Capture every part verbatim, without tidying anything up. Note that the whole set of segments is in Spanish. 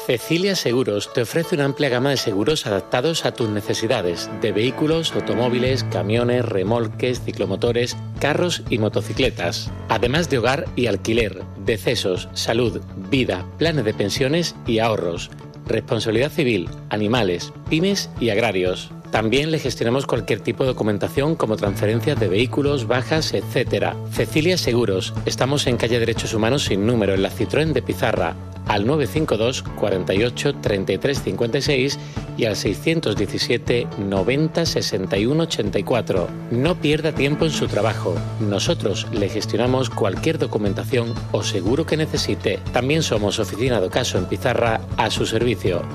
Cecilia Seguros te ofrece una amplia gama de seguros adaptados a tus necesidades de vehículos, automóviles, camiones, remolques, ciclomotores, carros y motocicletas. Además de hogar y alquiler, decesos, salud, vida, planes de pensiones y ahorros, responsabilidad civil, animales, pymes y agrarios. También le gestionamos cualquier tipo de documentación como transferencias de vehículos, bajas, etcétera. Cecilia Seguros. Estamos en calle Derechos Humanos sin número, en la Citroën de Pizarra, al nueve cinco dos, cuarenta y ocho, treinta y tres cincuenta y seis y al seiscientos diecisiete, noventa, sesenta y uno ochenta y cuatro. No pierda tiempo en su trabajo. Nosotros le gestionamos cualquier documentación o seguro que necesite. También somos oficina de Ocaso en Pizarra, a su servicio.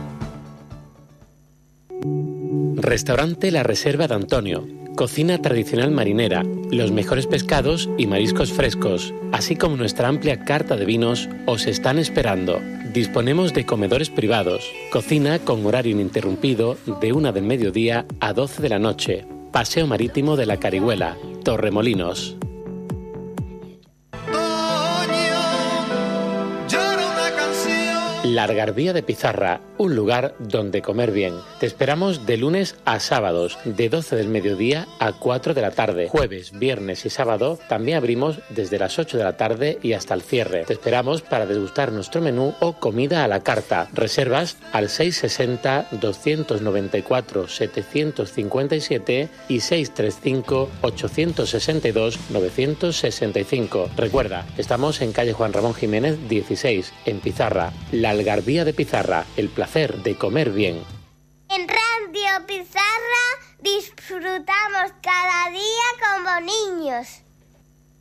Restaurante La Reserva de Antonio. Cocina tradicional marinera, los mejores pescados y mariscos frescos, así como nuestra amplia carta de vinos, os están esperando. Disponemos de comedores privados, cocina con horario ininterrumpido de una del mediodía a doce de la noche, paseo marítimo de la Carihuela, Torremolinos. La Algarabía de Pizarra, un lugar donde comer bien. Te esperamos de lunes a sábados, de doce del mediodía a cuatro de la tarde. Jueves, viernes y sábado también abrimos desde las ocho de la tarde y hasta el cierre. Te esperamos para degustar nuestro menú o comida a la carta. Reservas al seiscientos sesenta, doscientos noventa y cuatro, setecientos cincuenta y siete y seiscientos treinta y cinco, ochocientos sesenta y dos, novecientos sesenta y cinco. Recuerda, estamos en calle Juan Ramón Jiménez dieciséis, en Pizarra. La Algarabía de Pizarra, el placer de comer bien. En Radio Pizarra disfrutamos cada día como niños.